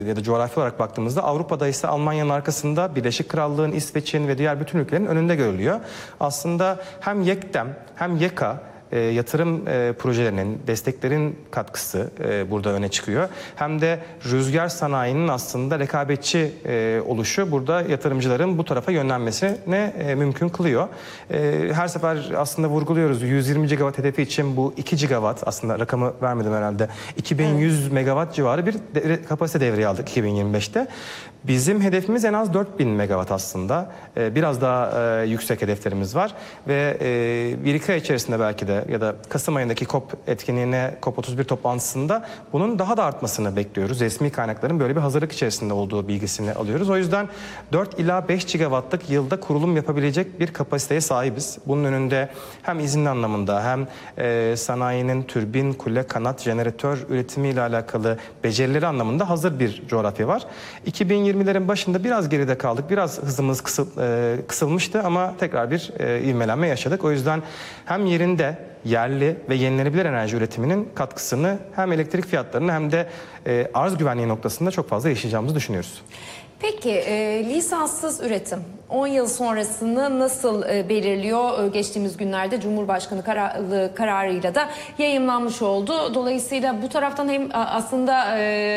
ya da coğrafi olarak baktığımızda Avrupa'da ise Almanya'nın arkasında, Birleşik Krallığın, İsveç'in ve diğer bütün ülkelerin önünde görülüyor. Aslında hem YEKDEM hem YEKA yatırım projelerinin, desteklerin katkısı burada öne çıkıyor. Hem de rüzgar sanayinin aslında rekabetçi oluşu burada yatırımcıların bu tarafa yönlenmesine mümkün kılıyor. Her sefer aslında vurguluyoruz 120 gigawatt hedefi için bu 2 gigawatt, aslında rakamı vermedim herhalde, 2100 megawatt civarı bir kapasite devreye aldık 2025'te. Bizim hedefimiz en az 4000 megawatt aslında. Biraz daha yüksek hedeflerimiz var ve bir iki ay içerisinde belki de ya da Kasım ayındaki COP etkinliğine, COP31 toplantısında bunun daha da artmasını bekliyoruz. Resmi kaynakların böyle bir hazırlık içerisinde olduğu bilgisini alıyoruz. O yüzden 4 ila 5 gigawattlık yılda kurulum yapabilecek bir kapasiteye sahibiz. Bunun önünde hem izinli anlamında hem sanayinin türbin, kule, kanat, jeneratör üretimiyle alakalı becerileri anlamında hazır bir coğrafya var. 2020'lerin başında biraz geride kaldık. Biraz hızımız kısılmıştı ama tekrar bir ivmelenme yaşadık. O yüzden hem yerinde yerli ve yenilenebilir enerji üretiminin katkısını hem elektrik fiyatlarını hem de arz güvenliği noktasında çok fazla yaşayacağımızı düşünüyoruz. Peki lisanssız üretim 10 yıl sonrasını nasıl belirliyor? Geçtiğimiz günlerde Cumhurbaşkanı kararıyla da yayımlanmış oldu. Dolayısıyla bu taraftan hem aslında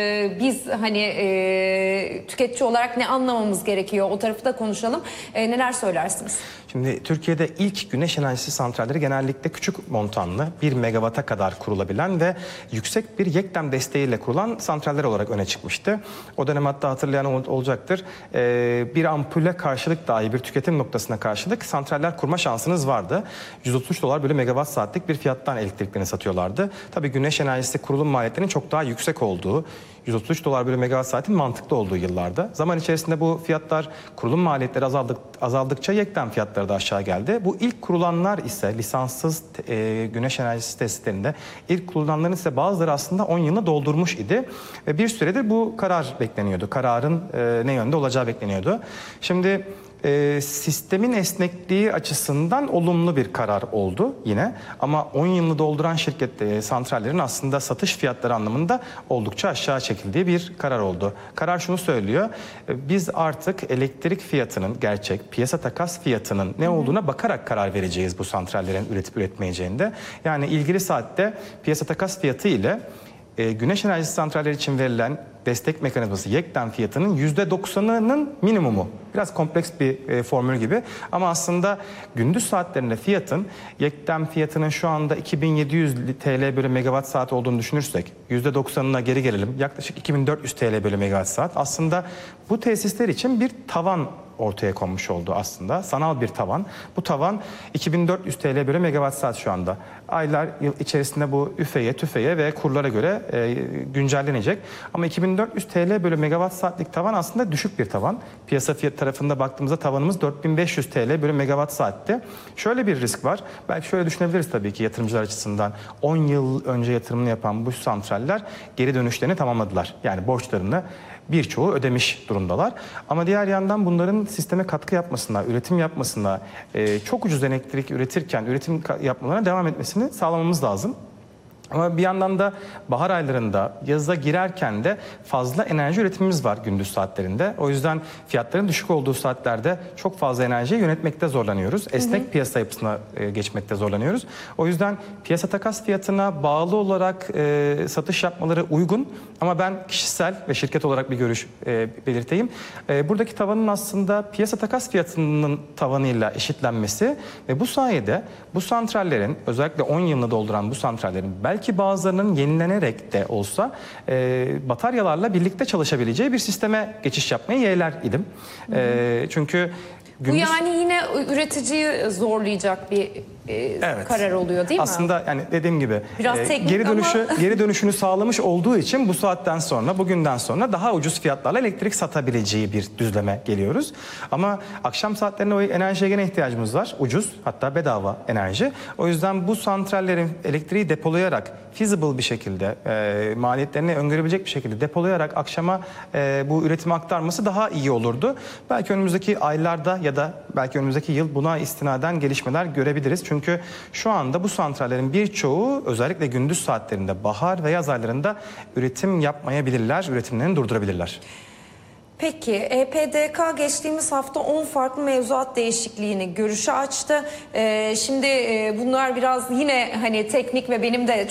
biz hani tüketici olarak ne anlamamız gerekiyor? O tarafı da konuşalım. Neler söylersiniz? Şimdi Türkiye'de ilk güneş enerjisi santralleri genellikle küçük montanlı 1 megawata kadar kurulabilen ve yüksek bir YEKDEM desteğiyle kurulan santraller olarak öne çıkmıştı. O dönem hatta hatırlayan olacaktır. Bir ampule karşılık dahi bir tüketim noktasına karşılık santraller kurma şansınız vardı. 133 dolar bölü megawatt saatlik bir fiyattan elektriklerini satıyorlardı. Tabii güneş enerjisi kurulum maliyetlerinin çok daha yüksek olduğu, 133 dolar bölü megawatt saatin mantıklı olduğu yıllarda. Zaman içerisinde bu fiyatlar, kurulum maliyetleri azaldıkça YEKDEM fiyatları da aşağı geldi. Bu ilk kurulanlar ise lisanssız güneş enerjisi tesislerinde ilk kurulanların ise bazıları aslında 10 yılını doldurmuş idi. Ve bir süredir bu karar bekleniyordu. Kararın ne yönde olacağı bekleniyordu. Şimdi sistemin esnekliği açısından olumlu bir karar oldu yine. Ama 10 yılını dolduran santrallerin aslında satış fiyatları anlamında oldukça aşağı çekildiği bir karar oldu. Karar şunu söylüyor. Biz artık elektrik fiyatının, gerçek piyasa takas fiyatının ne olduğuna bakarak karar vereceğiz bu santrallerin üretip üretmeyeceğinde. Yani ilgili saatte piyasa takas fiyatı ile güneş enerjisi santralleri için verilen destek mekanizması YEKDEM fiyatının %90'ının minimumu. Biraz kompleks bir formül gibi ama aslında gündüz saatlerinde fiyatın YEKDEM fiyatının şu anda 2700 TL bölü megawatt saat olduğunu düşünürsek %90'ına geri gelelim. Yaklaşık 2400 TL bölü megawatt saat. Aslında bu tesisler için bir tavan ortaya konmuş oldu aslında. Sanal bir tavan. Bu tavan 2400 TL bölü megawatt saat şu anda. Aylar yıl içerisinde bu üfeye, tüfeye ve kurlara göre güncellenecek. Ama 2400 TL bölü megawatt saatlik tavan aslında düşük bir tavan. Piyasa fiyat tarafında baktığımızda tavanımız 4500 TL bölü megawatt saatti. Şöyle bir risk var. Belki şöyle düşünebiliriz tabii ki yatırımcılar açısından. 10 yıl önce yatırımını yapan bu santraller geri dönüşlerini tamamladılar. Yani borçlarını birçoğu ödemiş durumdalar. Ama diğer yandan bunların sisteme katkı yapmasına, üretim yapmasına, çok ucuz elektrik üretirken üretim yapmalarına devam etmesini sağlamamız lazım. Ama bir yandan da bahar aylarında yaza girerken de fazla enerji üretimimiz var gündüz saatlerinde. O yüzden fiyatların düşük olduğu saatlerde çok fazla enerjiyi yönetmekte zorlanıyoruz. Esnek piyasa yapısına geçmekte zorlanıyoruz. O yüzden piyasa takas fiyatına bağlı olarak satış yapmaları uygun. Ama ben kişisel ve şirket olarak bir görüş belirteyim. Buradaki tavanın aslında piyasa takas fiyatının tavanıyla eşitlenmesi ve bu sayede bu santrallerin, özellikle 10 yılını dolduran bu santrallerin belki bazılarının yenilenerek de olsa bataryalarla birlikte çalışabileceği bir sisteme geçiş yapmayı yeğler idim. Çünkü bu yani yine üreticiyi zorlayacak bir evet, karar oluyor değil mi? Aslında yani dediğim gibi biraz teknik ama geri dönüşünü sağlamış olduğu için bu saatten sonra, bugünden sonra daha ucuz fiyatlarla elektrik satabileceği bir düzleme geliyoruz. Ama akşam saatlerinde o enerjiye gene ihtiyacımız var. Ucuz, hatta bedava enerji. O yüzden bu santrallerin elektriği depolayarak feasible bir şekilde, maliyetlerini öngörebilecek bir şekilde depolayarak akşama bu üretimi aktarması daha iyi olurdu. Belki önümüzdeki aylarda ya da belki önümüzdeki yıl buna istinaden gelişmeler görebiliriz. Çünkü şu anda bu santrallerin birçoğu özellikle gündüz saatlerinde, bahar ve yaz aylarında üretim yapmayabilirler, üretimlerini durdurabilirler. Peki, EPDK geçtiğimiz hafta 10 farklı mevzuat değişikliğini görüşe açtı. Şimdi bunlar biraz yine hani teknik ve benim de